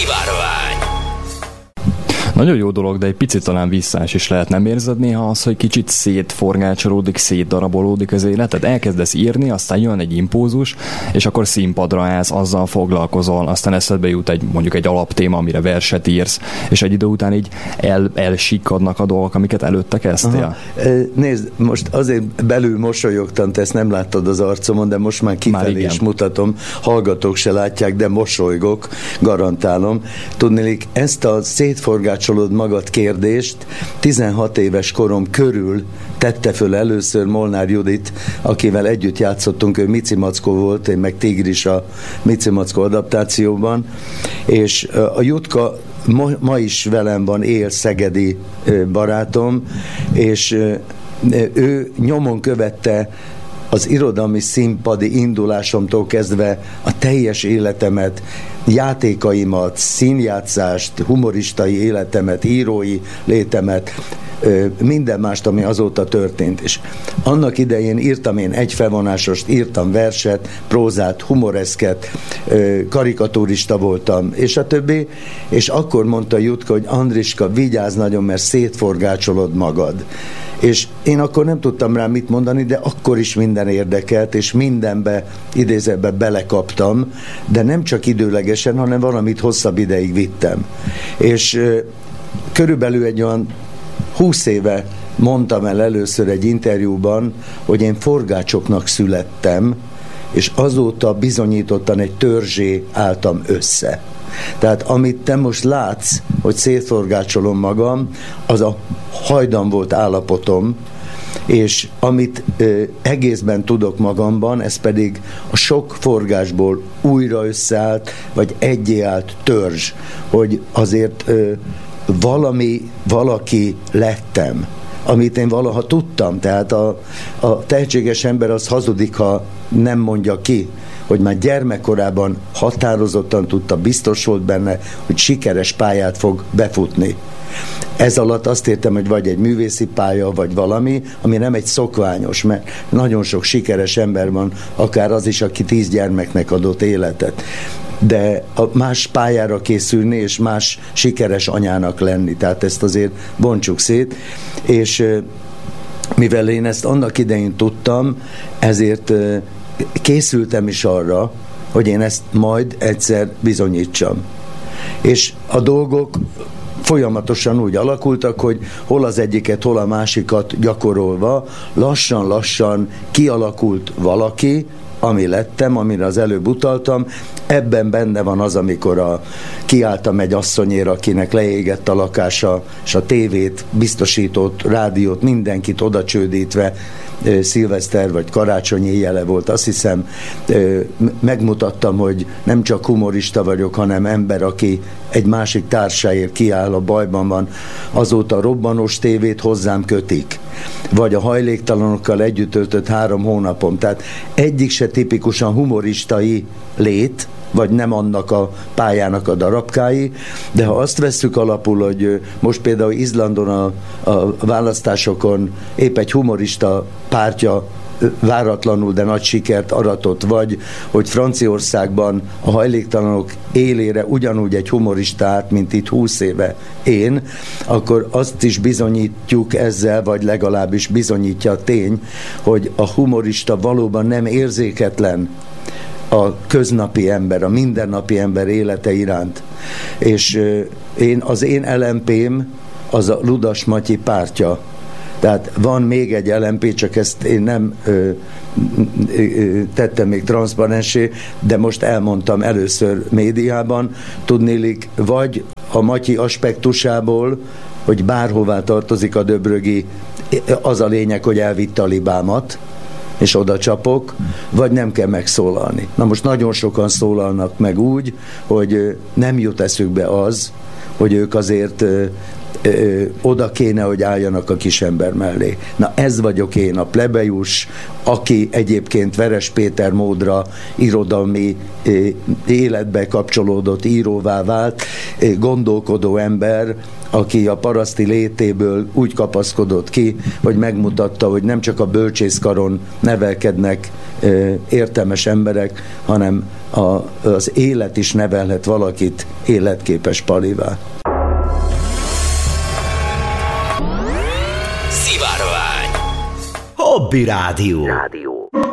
Szivárvány. Nagyon jó dolog, de egy picit talán visszás is lehet. Nem érzed néha az, hogy kicsit szétforgácsolódik, szétdarabolódik az életed? Elkezdesz írni, aztán jön egy impulzus, és akkor színpadra állsz, azzal foglalkozol, aztán eszedbe jut mondjuk egy alaptéma, amire verset írsz, és egy idő után így elsikkadnak a dolgok, amiket előtte kezdtél. Nézd, most azért belül mosolyogtam, te ezt nem láttad az arcomon, de most már kifelé is mutatom, hallgatók se látják, de mosolygok, garantálom. Tudnélik, ezt a szétforgácsolódott magad kérdést 16 éves korom körül tette föl először Molnár Judit, akivel együtt játszottunk, ő Mici Mackó volt, én meg Tigris a Mici Mackó adaptációban, és a Jutka ma is velem van, él, szegedi barátom, és ő nyomon követte az irodalmi színpadi indulásomtól kezdve a teljes életemet, játékaimat, színjátszást, humoristai életemet, írói létemet, minden mást, ami azóta történt. És annak idején írtam én egyfelvonásost, írtam verset, prózát, humoreszket, karikatúrista voltam, és a többi, és akkor mondta Jutka, hogy Andriska, vigyázz nagyon, mert szétforgácsolod magad. És én akkor nem tudtam rá mit mondani, de akkor is minden érdekelt, és mindenbe, idézetbe belekaptam, de nem csak időlegesen, hanem valamit hosszabb ideig vittem. És körülbelül egy olyan 20 éve mondtam el először egy interjúban, hogy én forgácsoknak születtem, és azóta bizonyítottan egy törzsé álltam össze. Tehát amit te most látsz, hogy szétforgácsolom magam, az a hajdan volt állapotom, és amit egészben tudok magamban, ez pedig a sok forgásból újra összeállt, vagy egyé állt törzs, hogy azért valaki lettem, amit én valaha tudtam. Tehát a tehetséges ember az hazudik, ha nem mondja ki, hogy már gyermekkorában határozottan tudta, biztos volt benne, hogy sikeres pályát fog befutni. Ez alatt azt értem, hogy vagy egy művészi pálya, vagy valami, ami nem egy szokványos, mert nagyon sok sikeres ember van, akár az is, aki 10 gyermeknek adott életet. De a más pályára készülni, és más sikeres anyának lenni. Tehát ezt azért bontsuk szét. És mivel én ezt annak idején tudtam, ezért készültem is arra, hogy én ezt majd egyszer bizonyítsam. És a dolgok folyamatosan úgy alakultak, hogy hol az egyiket, hol a másikat gyakorolva, lassan-lassan kialakult valaki, ami lettem, amire az előbb utaltam. Ebben benne van az, amikor kiálltam egy asszonyért, akinek leégett a lakása, és a tévét, biztosított, rádiót, mindenkit odacsődítve, szilveszter vagy karácsonyi éjjele volt, azt hiszem, megmutattam, hogy nem csak humorista vagyok, hanem ember, aki egy másik társáért kiáll, a bajban van. Azóta a robbanós tévét hozzám kötik, vagy a hajléktalanokkal együtt töltött 3 hónapom. Tehát egyik se tipikusan humoristai lét, vagy nem annak a pályának a darabkái, de ha azt vesszük alapul, hogy most például Izlandon a választásokon épp egy humorista pártja váratlanul, de nagy sikert aratott, vagy hogy Franciaországban a hajléktalanok élére ugyanúgy egy humoristát, mint itt 20 éve én, akkor azt is bizonyítjuk ezzel, vagy legalábbis bizonyítja a tény, hogy a humorista valóban nem érzéketlen a köznapi ember, a mindennapi ember élete iránt. És az én LMP-m az a Ludas Matyi pártja. Tehát van még egy LMP, csak ezt én nem tettem még transzparensé, de most elmondtam először médiában, tudnélik, vagy a Matyi aspektusából, hogy bárhová tartozik a döbrögi, az a lényeg, hogy elvitte a libámat, és oda csapok, vagy nem kell megszólalni. Na most nagyon sokan szólalnak meg úgy, hogy nem jut eszükbe az, hogy ők azért oda kéne, hogy álljanak a kisember mellé. Na ez vagyok én, a plebejus, aki egyébként Veres Péter módra irodalmi életbe kapcsolódott íróvá vált, gondolkodó ember, aki a paraszti létéből úgy kapaszkodott ki, hogy megmutatta, hogy nem csak a bölcsészkaron nevelkednek értelmes emberek, hanem az élet is nevelhet valakit életképes palivá. Szivárvány. Hobby Rádió.